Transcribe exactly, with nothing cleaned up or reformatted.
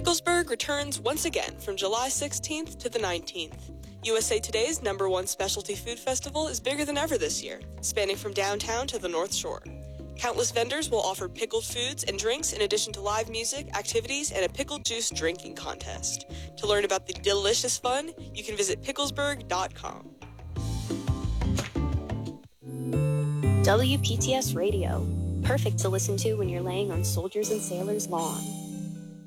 Picklesburg returns once again from July sixteenth to the nineteenth. U S A Today's number one specialty food festival is bigger than ever this year, spanning from downtown to the North Shore. Countless vendors will offer pickled foods and drinks in addition to live music, activities, and a pickled juice drinking contest. To learn about the delicious fun, you can visit picklesburg dot com. W P T S Radio. Perfect to listen to when you're laying on Soldiers and Sailors' lawn.